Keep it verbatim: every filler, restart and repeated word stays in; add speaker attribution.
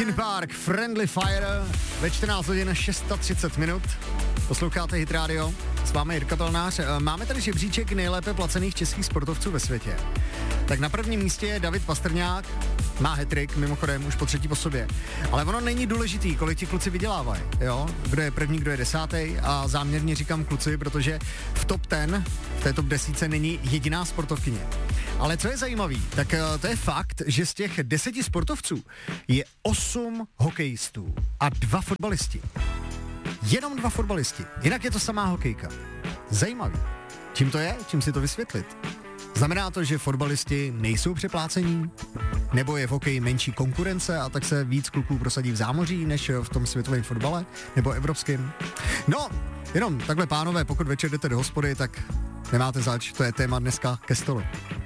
Speaker 1: Linkin Park, Friendly Fire, ve čtrnáct hodin třicet šest minut. Posloucháte Hit Radio, s vámi Jirka Pelnář. Máme tady žebříček nejlépe placených českých sportovců ve světě. Tak na prvním místě je David Pastrňák, má hat-trick, mimochodem už po třetí po sobě. Ale ono není důležitý, kolik ti kluci vydělávají, jo? Kdo je první, kdo je desátý, a záměrně říkám kluci, protože v top deset, v té top desítce není jediná sportovkyně. Ale co je zajímavý, tak to je fakt, že z těch deseti sportovců je osm hokejistů a dva fotbalisti. Jenom dva fotbalisti, jinak je to samá hokejka. Zajímavý. Čím to je? Čím si to vysvětlit? Znamená to, že fotbalisti nejsou přeplácení? Nebo je v hokeji menší konkurence a tak se víc kluků prosadí v zámoří, než v tom světovém fotbale? Nebo evropském? No, jenom takhle, pánové, pokud večer jdete do hospody, tak nemáte zač, to je téma dneska ke stolu.